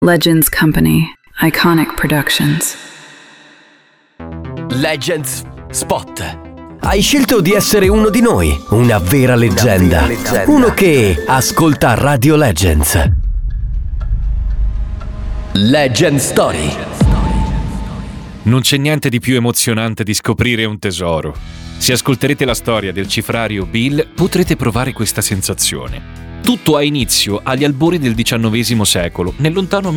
Legends Company, Iconic Productions. Legends Spot. Hai scelto di essere uno di noi, una vera leggenda. Uno che ascolta Radio Legends. Legend Story. Non c'è niente di più emozionante di scoprire un tesoro. Se ascolterete la storia del cifrario Bill, potrete provare questa sensazione. Tutto ha inizio agli albori del XIX secolo, nel lontano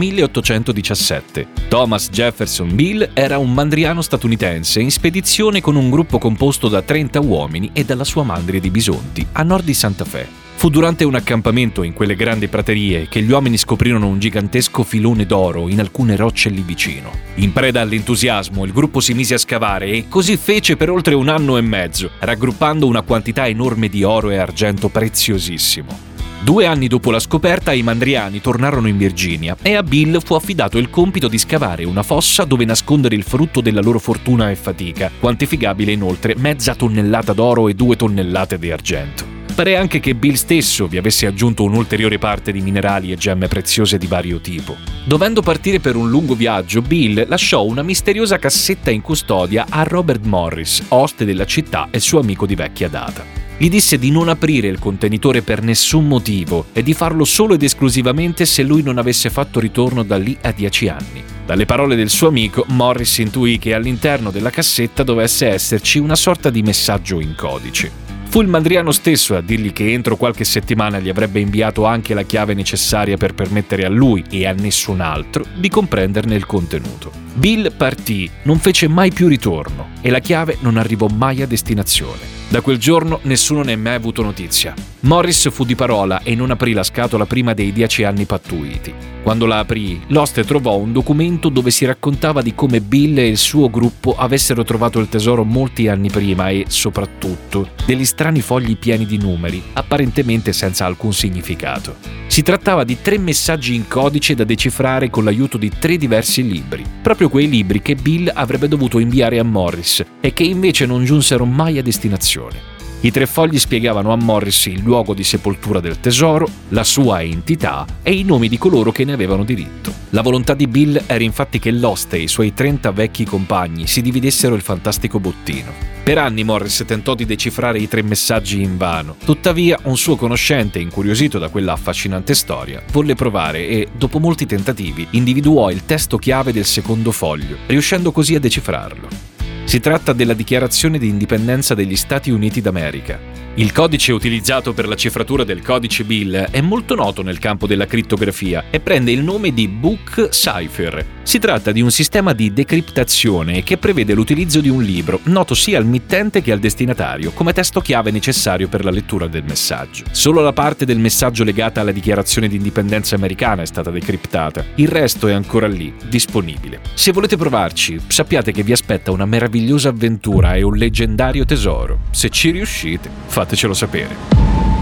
1817. Thomas Jefferson Bill era un mandriano statunitense in spedizione con un gruppo composto da 30 uomini e dalla sua mandria di bisonti, a nord di Santa Fe. Fu durante un accampamento in quelle grandi praterie che gli uomini scoprirono un gigantesco filone d'oro in alcune rocce lì vicino. In preda all'entusiasmo, il gruppo si mise a scavare e così fece per oltre 1 anno e mezzo, raggruppando una quantità enorme di oro e argento preziosissimo. 2 anni dopo la scoperta, i mandriani tornarono in Virginia e a Bill fu affidato il compito di scavare una fossa dove nascondere il frutto della loro fortuna e fatica, quantificabile in oltre 0,5 tonnellata d'oro e 2 tonnellate di argento. Pare anche che Bill stesso vi avesse aggiunto un'ulteriore parte di minerali e gemme preziose di vario tipo. Dovendo partire per un lungo viaggio, Bill lasciò una misteriosa cassetta in custodia a Robert Morris, oste della città e suo amico di vecchia data. Gli disse di non aprire il contenitore per nessun motivo e di farlo solo ed esclusivamente se lui non avesse fatto ritorno da lì a 10 anni. Dalle parole del suo amico, Morris intuì che all'interno della cassetta dovesse esserci una sorta di messaggio in codice. Fu il mandriano stesso a dirgli che entro qualche settimana gli avrebbe inviato anche la chiave necessaria per permettere a lui e a nessun altro di comprenderne il contenuto. Bill partì, non fece mai più ritorno e la chiave non arrivò mai a destinazione. Da quel giorno nessuno ne ha mai avuto notizia. Morris fu di parola e non aprì la scatola prima dei 10 anni pattuiti. Quando la aprì, l'oste trovò un documento dove si raccontava di come Bill e il suo gruppo avessero trovato il tesoro molti anni prima e, soprattutto, degli strani fogli pieni di numeri, apparentemente senza alcun significato. Si trattava di 3 messaggi in codice da decifrare con l'aiuto di 3 diversi libri, proprio quei libri che Bill avrebbe dovuto inviare a Morris e che invece non giunsero mai a destinazione. I 3 fogli spiegavano a Morris il luogo di sepoltura del tesoro, la sua entità e i nomi di coloro che ne avevano diritto. La volontà di Bill era infatti che l'oste e i suoi 30 vecchi compagni si dividessero il fantastico bottino. Per anni Morris tentò di decifrare i 3 messaggi invano. Tuttavia, un suo conoscente, incuriosito da quella affascinante storia, volle provare e, dopo molti tentativi, individuò il testo chiave del secondo foglio, riuscendo così a decifrarlo. Si tratta della Dichiarazione di Indipendenza degli Stati Uniti d'America. Il codice utilizzato per la cifratura del codice Bill è molto noto nel campo della crittografia e prende il nome di Book Cipher. Si tratta di un sistema di decriptazione che prevede l'utilizzo di un libro, noto sia al mittente che al destinatario, come testo chiave necessario per la lettura del messaggio. Solo la parte del messaggio legata alla Dichiarazione di Indipendenza americana è stata decriptata. Il resto è ancora lì, disponibile. Se volete provarci, sappiate che vi aspetta una meravigliosa avventura e un leggendario tesoro. Se ci riuscite, fatecelo sapere.